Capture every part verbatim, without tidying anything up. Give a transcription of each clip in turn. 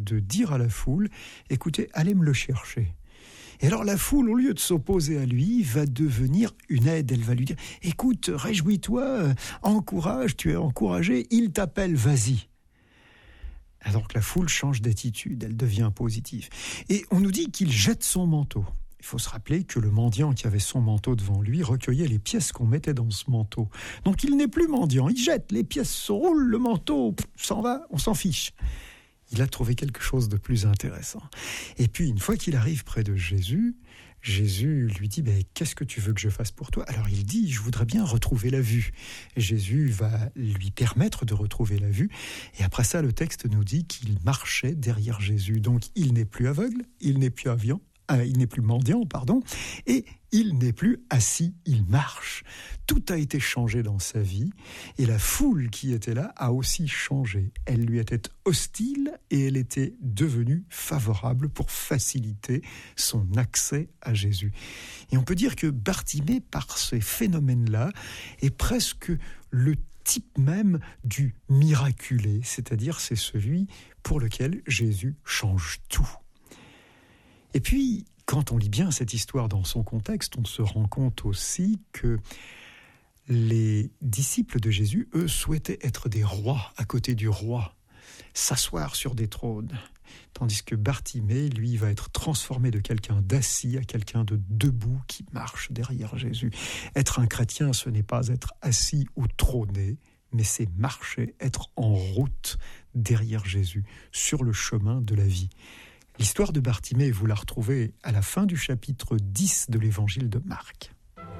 de dire à la foule, écoutez, allez me le chercher. Et alors la foule, au lieu de s'opposer à lui, va devenir une aide. Elle va lui dire, écoute, réjouis-toi, encourage, tu es encouragé, il t'appelle, vas-y. Alors que la foule change d'attitude, elle devient positive. Et on nous dit qu'il jette son manteau. Il faut se rappeler que le mendiant qui avait son manteau devant lui recueillait les pièces qu'on mettait dans ce manteau. Donc il n'est plus mendiant, il jette, les pièces se roulent, le manteau pff, s'en va, on s'en fiche. Il a trouvé quelque chose de plus intéressant. Et puis, une fois qu'il arrive près de Jésus, Jésus lui dit ben, « Qu'est-ce que tu veux que je fasse pour toi ?» Alors il dit « Je voudrais bien retrouver la vue. » Et Jésus va lui permettre de retrouver la vue. Et après ça, le texte nous dit qu'il marchait derrière Jésus. Donc, il n'est plus aveugle, il n'est plus avion, euh, il n'est plus mendiant, pardon, et il n'est plus assis, il marche. Tout a été changé dans sa vie et la foule qui était là a aussi changé. Elle lui était hostile et elle était devenue favorable pour faciliter son accès à Jésus. Et on peut dire que Bartimée, par ces phénomènes-là, est presque le type même du miraculé, c'est-à-dire c'est celui pour lequel Jésus change tout. Et puis, quand on lit bien cette histoire dans son contexte, on se rend compte aussi que les disciples de Jésus, eux, souhaitaient être des rois à côté du roi, s'asseoir sur des trônes, tandis que Bartimée, lui, va être transformé de quelqu'un d'assis à quelqu'un de debout qui marche derrière Jésus. Être un chrétien, ce n'est pas être assis ou trôné, mais c'est marcher, être en route derrière Jésus, sur le chemin de la vie. L'histoire de Bartimée, vous la retrouvez à la fin du chapitre dix de l'évangile de Marc.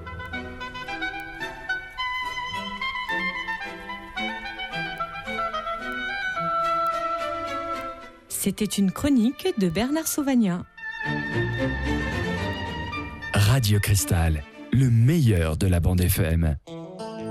C'était une chronique de Bernard Sauvagnat. Radio Cristal, le meilleur de la bande F M.